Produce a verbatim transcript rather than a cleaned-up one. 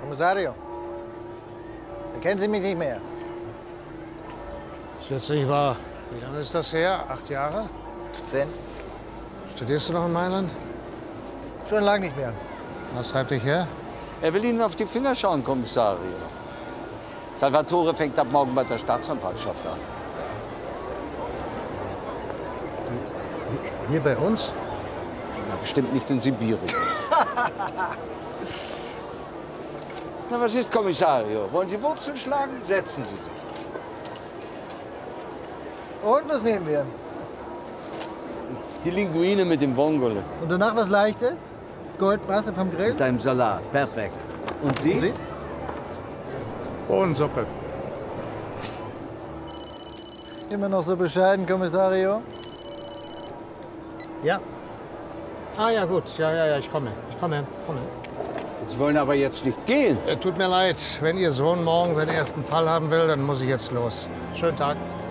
Kommissario, erkennen Sie mich nicht mehr? Ist jetzt nicht wahr. Wie lange ist das her? Acht Jahre? Zehn. Studierst du noch in Mailand? Schon lange nicht mehr. Was treibt dich her? Er will Ihnen auf die Finger schauen, Kommissario. Salvatore fängt ab morgen bei der Staatsanwaltschaft an. Hier bei uns? Na, bestimmt nicht in Sibirien. Na, was ist, Kommissario? Wollen Sie Wurzeln schlagen? Setzen Sie sich. Und was nehmen wir? Die Linguine mit dem Vongole. Und danach was Leichtes? Goldmasse vom Grill? Mit einem Salat. Perfekt. Und Sie? Und Sie? Bohnensuppe. Immer noch so bescheiden, Kommissario? Ja. Ah ja, gut. Ja, ja, ja, ich komme. Ich komme, komme. Sie wollen aber jetzt nicht gehen. Äh, tut mir leid. Wenn Ihr Sohn morgen seinen ersten Fall haben will, dann muss ich jetzt los. Schönen Tag.